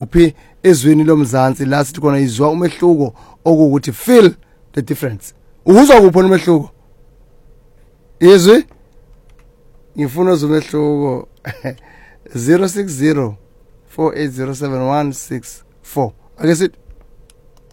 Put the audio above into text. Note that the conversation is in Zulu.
kuphi ezweni lomzansi la sithi khona izwa umehluko okuthi feel the difference. Uzwa kuphi umehluko? Yezwe ngifuna uzumehluko 060 4807164 ake sithi